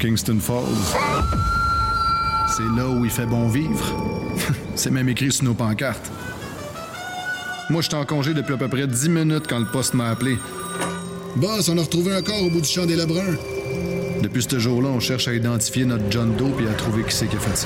Kingston Falls. C'est là où il fait bon vivre. C'est même écrit sur nos pancartes. Moi, j'étais en congé depuis à peu près 10 minutes quand le poste m'a appelé. Boss, on a retrouvé un corps au bout du champ des Lebrun. Depuis ce jour-là, on cherche à identifier notre John Doe et à trouver qui c'est qui a fait ça.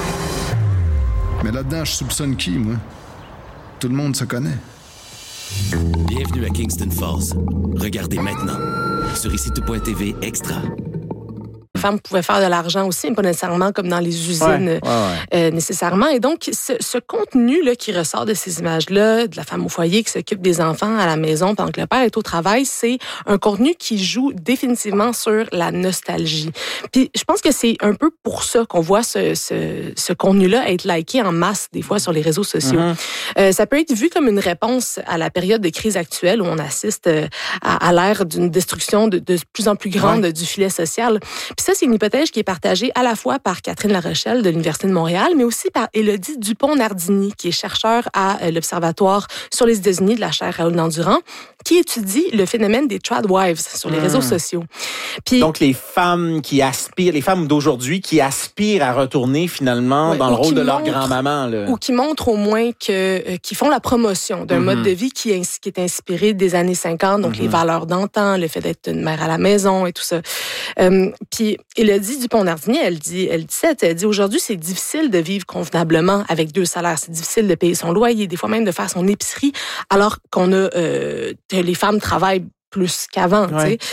Mais là-dedans, je soupçonne qui, moi? Tout le monde se connaît. Bienvenue à Kingston Falls. Regardez maintenant sur ICTO.tv Extra. Les femmes pouvaient faire de l'argent aussi, mais pas nécessairement comme dans les usines nécessairement. Et donc, ce contenu-là qui ressort de ces images-là, de la femme au foyer qui s'occupe des enfants à la maison pendant que le père est au travail, c'est un contenu qui joue définitivement sur la nostalgie. Puis, je pense que c'est un peu pour ça qu'on voit ce contenu-là être liké en masse, des fois, sur les réseaux sociaux. Ça peut être vu comme une réponse à la période de crise actuelle où on assiste à l'ère d'une destruction de plus en plus grande du filet social. Puis ça, c'est une hypothèse qui est partagée à la fois par Catherine Larochelle de l'Université de Montréal, mais aussi par Élodie Dupont-Nardini, qui est chercheure à l'Observatoire sur les États-Unis de la chaire Raoul Dandurand, qui étudie le phénomène des tradwives sur les réseaux sociaux. Puis, donc, les femmes d'aujourd'hui qui aspirent à retourner finalement dans le rôle de leur grand-maman. Là. Ou qui montrent au moins qui font la promotion d'un mode de vie qui est inspiré des années 50, donc les valeurs d'antan, le fait d'être une mère à la maison et tout ça. Puis, Élodie Dupont-Nardini, elle dit aujourd'hui, c'est difficile de vivre convenablement avec 2 salaires. C'est difficile de payer son loyer, des fois même de faire son épicerie, alors qu'on a les femmes travaillent plus qu'avant.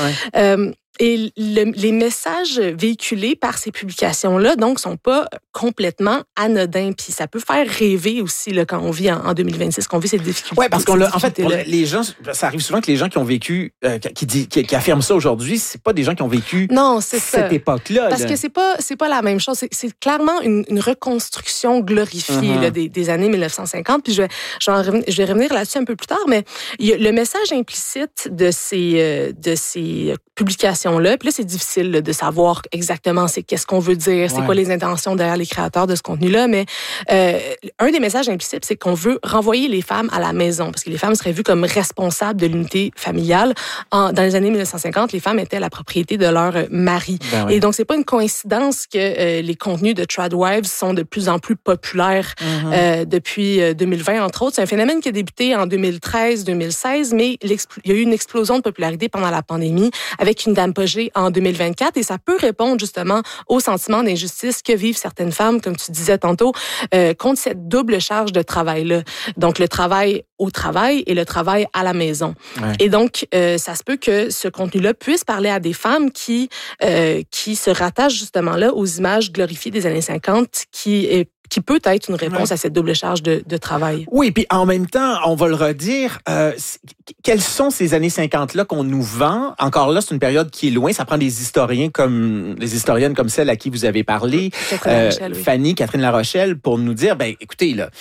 Et les messages véhiculés par ces publications-là, donc, sont pas complètement anodins. Puis ça peut faire rêver aussi là, quand on vit en 2026, qu'on vit ces difficultés. Oui, parce les gens, ça arrive souvent que les gens qui ont vécu, qui affirment ça aujourd'hui, c'est pas des gens qui ont vécu cette époque-là. Parce que c'est pas la même chose. C'est clairement une reconstruction glorifiée là, des années 1950. Puis je vais revenir là-dessus un peu plus tard, mais il y a le message implicite de ces publications. Puis là, c'est difficile là, de savoir exactement qu'est-ce qu'on veut dire, c'est quoi les intentions derrière les créateurs de ce contenu-là, mais un des messages implicites, c'est qu'on veut renvoyer les femmes à la maison, parce que les femmes seraient vues comme responsables de l'unité familiale. Dans les années 1950, les femmes étaient la propriété de leur mari. Et donc, c'est pas une coïncidence que les contenus de Tradwives sont de plus en plus populaires depuis 2020, entre autres. C'est un phénomène qui a débuté en 2013-2016, mais il y a eu une explosion de popularité pendant la pandémie avec une dame en 2024 et ça peut répondre justement au sentiment d'injustice que vivent certaines femmes, comme tu disais tantôt, contre cette double charge de travail-là. Donc, le travail au travail et le travail à la maison. Et donc, ça se peut que ce contenu-là puisse parler à des femmes qui se rattachent justement là aux images glorifiées des années 50 qui peut être une réponse à cette double charge de travail. Oui, puis en même temps, on va le redire, quelles sont ces années 50-là qu'on nous vend? Encore là, c'est une période qui est loin. Ça prend des historiennes comme celle à qui vous avez parlé, Catherine Larochelle, pour nous dire, écoutez, là,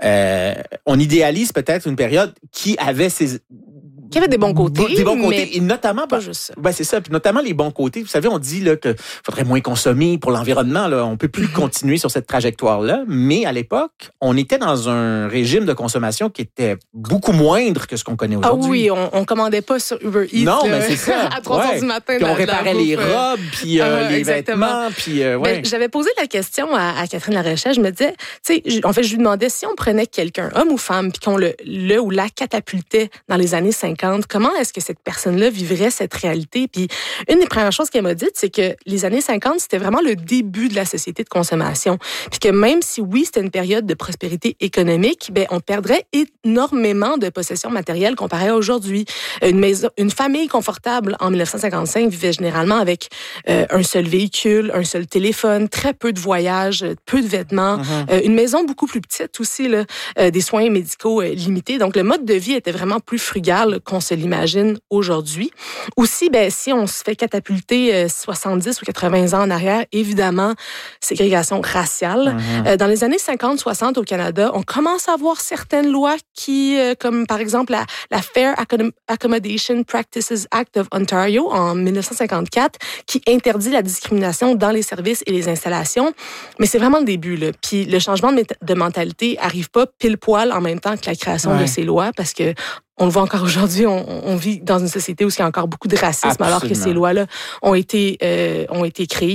on idéalise peut-être une période qui avait qui avait des bons côtés. Des bons côtés, et notamment pas juste ça. C'est ça, puis notamment les bons côtés. Vous savez, on dit là que faudrait moins consommer pour l'environnement. Là, on peut plus continuer sur cette trajectoire-là. Mais à l'époque, on était dans un régime de consommation qui était beaucoup moindre que ce qu'on connaît aujourd'hui. Ah oui, on commandait pas sur Uber Eats. Non, mais c'est ça. À 3h du matin. Puis on réparait les robes, puis les vêtements, puis j'avais posé la question à Catherine Larochelle. Je me disais, tu sais, je lui demandais si on prenait quelqu'un, homme ou femme, puis qu'on le ou la catapultait dans les années 50. Comment est-ce que cette personne-là vivrait cette réalité? Puis une des premières choses qu'elle m'a dites, c'est que les années 50, c'était vraiment le début de la société de consommation. Puis que même si, oui, c'était une période de prospérité économique, on perdrait énormément de possessions matérielles comparé à aujourd'hui. Une famille confortable en 1955 vivait généralement avec un seul véhicule, un seul téléphone, très peu de voyages, peu de vêtements, une maison beaucoup plus petite aussi, là, des soins médicaux limités. Donc, le mode de vie était vraiment plus frugal qu'on se l'imagine aujourd'hui. Aussi, si on se fait catapulter 70 ou 80 ans en arrière, évidemment, ségrégation raciale. Dans les années 50-60 au Canada, on commence à voir certaines lois qui, comme par exemple la Fair Accommodation Practices Act of Ontario en 1954, qui interdit la discrimination dans les services et les installations. Mais c'est vraiment le début, là. Puis le changement de mentalité arrive pas pile poil en même temps que la création de ces lois, parce que on le voit encore aujourd'hui, on vit dans une société où il y a encore beaucoup de racisme, alors que ces lois-là ont été créées